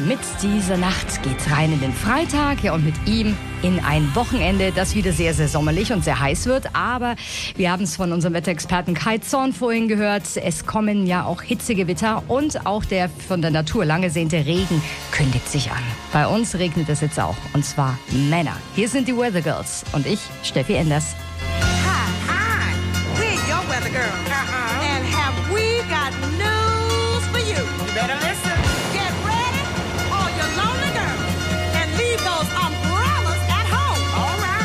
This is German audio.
mit dieser Nacht geht's rein in den Freitag, ja, und mit ihm in ein Wochenende, das wieder sehr, sehr sommerlich und sehr heiß wird. Aber wir haben es von unserem Wetterexperten Kai Zorn vorhin gehört. Es kommen ja auch Hitzegewitter und auch der von der Natur lang ersehnte Regen kündigt sich an. Bei uns regnet es jetzt auch, und zwar Männer. Hier sind die Weather Girls und ich, Steffi Enders. Hi, we're your weather girls.